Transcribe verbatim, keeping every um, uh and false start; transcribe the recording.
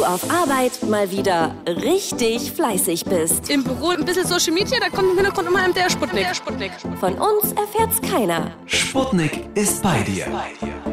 auf Arbeit mal wieder richtig fleißig bist. Im Büro ein bisschen Social Media, da kommt im Hintergrund immer der Sputnik. Der Sputnik. Von uns erfährt's keiner. Sputnik ist bei dir.